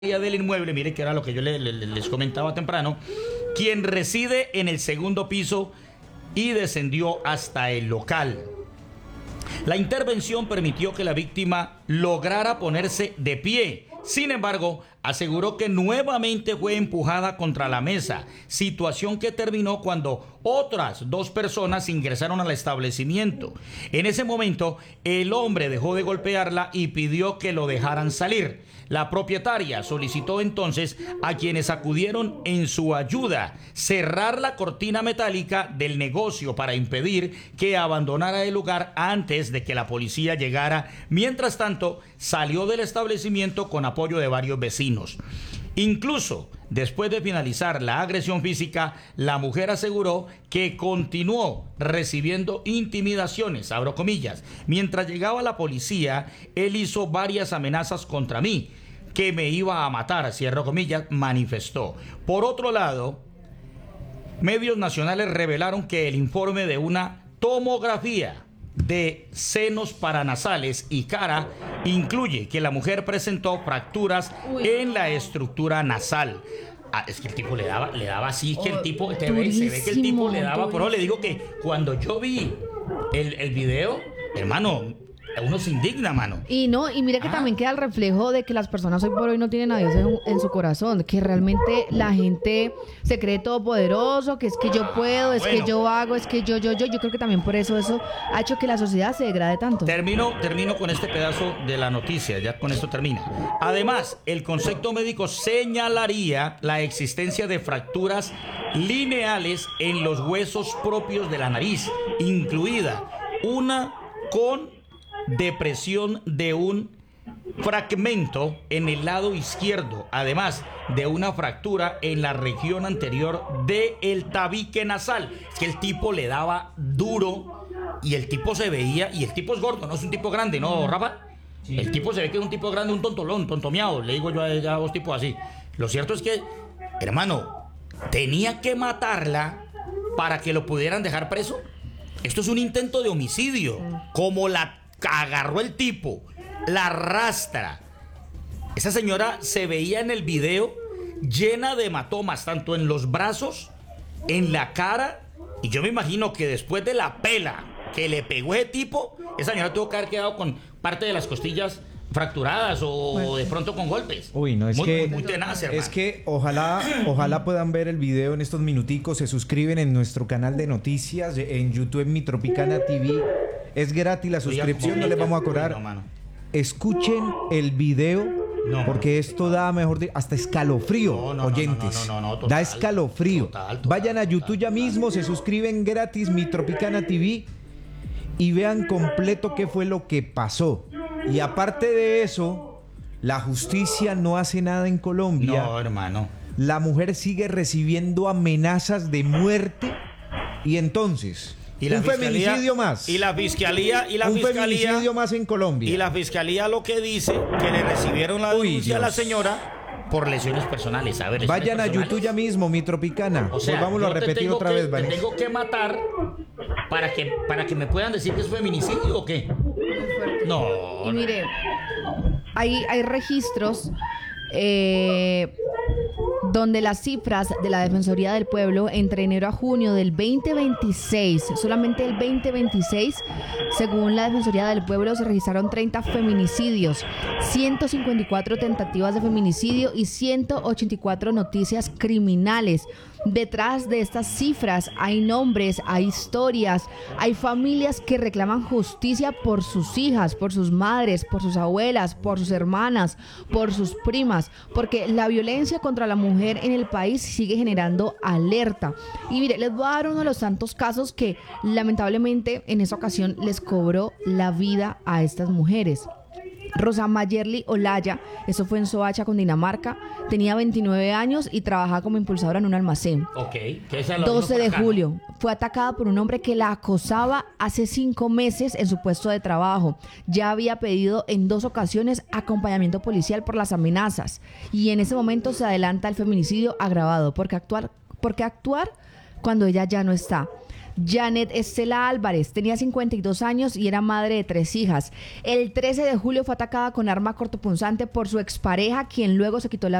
del inmueble, mire que era lo que yo les comentaba temprano, quien reside en el segundo piso y descendió hasta el local. La intervención permitió que la víctima lograra ponerse de pie. Sin embargo, aseguró que nuevamente fue empujada contra la mesa, situación que terminó cuando otras dos personas ingresaron al establecimiento. En ese momento, el hombre dejó de golpearla y pidió que lo dejaran salir. La propietaria solicitó entonces a quienes acudieron en su ayuda cerrar la cortina metálica del negocio para impedir que abandonara el lugar antes de que la policía llegara. Mientras tanto, salió del establecimiento con apoyo de varios vecinos. Incluso después de finalizar la agresión física, la mujer aseguró que continuó recibiendo intimidaciones, abro comillas. Mientras llegaba la policía, él hizo varias amenazas contra mí, que me iba a matar, cierro comillas, manifestó. Por otro lado, medios nacionales revelaron que el informe de una tomografía de senos paranasales y cara incluye que la mujer presentó fracturas en la estructura nasal. Es que el tipo le daba así, que el tipo, se ve que el tipo le daba, pero le digo que cuando yo vi el video, hermano, uno se indigna, mano. Y mira que también queda el reflejo de que las personas hoy por hoy no tienen a Dios en su corazón, que realmente la gente se cree todopoderoso, que es que yo puedo, es que yo hago, es que yo creo que también por eso ha hecho que la sociedad se degrade tanto. Termino con este pedazo de la noticia, ya con esto termina. Además, el concepto médico señalaría la existencia de fracturas lineales en los huesos propios de la nariz, incluida una con depresión de un fragmento en el lado izquierdo, además de una fractura en la región anterior del tabique nasal. Es que el tipo le daba duro y el tipo se veía, y el tipo es gordo, no es un tipo grande, ¿no, Rafa? Sí. El tipo se ve que es un tipo grande, un tontolón, tontomeado, le digo yo a dos tipos así. Lo cierto es que, hermano, tenía que matarla para que lo pudieran dejar preso. Esto es un intento de homicidio, como la agarró el tipo, la arrastra. Esa señora se veía en el video llena de hematomas, tanto en los brazos, en la cara, y yo me imagino que después de la pela que le pegó ese tipo, esa señora tuvo que haber quedado con parte de las costillas fracturadas o de pronto con golpes. Uy, no, es muy tenaz, hermano. Es que ojalá puedan ver el video en estos minuticos, se suscriben en nuestro canal de noticias, en YouTube, Mi Tropicana TV. Es gratis la suscripción, no les vamos a cobrar. Escuchen el video, porque esto da hasta escalofrío, oyentes. Total, da escalofrío. Total, vayan a YouTube ya mismo, se suscriben gratis, Mi Tropicana TV, y vean completo qué fue lo que pasó. Y aparte de eso, la justicia no hace nada en Colombia. No, hermano. La mujer sigue recibiendo amenazas de muerte, y entonces un feminicidio más. Y la fiscalía feminicidio más en Colombia. Y la fiscalía lo que dice, que le recibieron la denuncia a la señora por lesiones personales. A ver, vayan a YouTube ya mismo, Mi Tropicana. O sea, volvámoslo a repetir otra vez, Vanessa. ¿Te tengo que matar para que me puedan decir que es feminicidio o qué? No. Y mire, hay registros donde las cifras de la Defensoría del Pueblo entre enero a junio del 2026, solamente el 2026, según la Defensoría del Pueblo, se registraron 30 feminicidios, 154 tentativas de feminicidio y 184 noticias criminales. Detrás de estas cifras hay nombres, hay historias, hay familias que reclaman justicia por sus hijas, por sus madres, por sus abuelas, por sus hermanas, por sus primas, porque la violencia contra la mujer en el país sigue generando alerta. Y mire, les voy a dar uno de los tantos casos que lamentablemente en esa ocasión les cobró la vida a estas mujeres. Rosa Mayerly Olaya, eso fue en Soacha, Cundinamarca, tenía 29 años y trabajaba como impulsadora en un almacén. 12 de julio, fue atacada por un hombre que la acosaba hace 5 meses en su puesto de trabajo. Ya había pedido en 2 ocasiones acompañamiento policial por las amenazas. Y en ese momento se adelanta el feminicidio agravado, porque actuar cuando ella ya no está. Janet Estela Álvarez tenía 52 años y era madre de 3 hijas. El 13 de julio fue atacada con arma cortopunzante por su expareja, quien luego se quitó la